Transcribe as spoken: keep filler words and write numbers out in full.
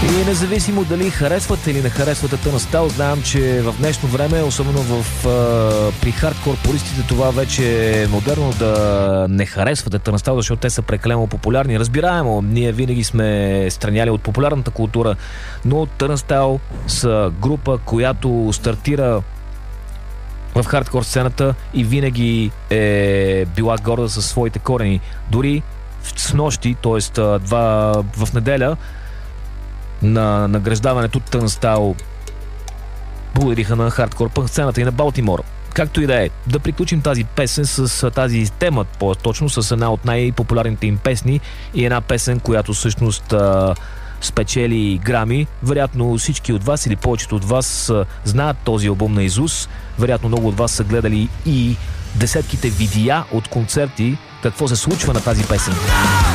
И независимо дали харесвате или не харесвате Turnstile, знам, че в днешно време, особено в, а, при хардкор пористите, това вече е модерно да не харесвате Turnstile, защото те са прекалено популярни. Разбираемо, ние винаги сме страняли от популярната култура, но Turnstile са група, която стартира в хардкор сцената и винаги е била горда със своите корени. Дори с нощи, т.е. два в неделя, на награждаването Turnstile благодариха на хардкор пънк сцената и на Балтимор. Както и да е, да приключим тази песен с тази тема, по-точно с една от най-популярните им песни и една песен, която всъщност а, спечели грами. Вероятно всички от вас или повечето от вас а, знаят този албум на Изус. Вероятно много от вас са гледали и десетките видеа от концерти, какво се случва на тази песен.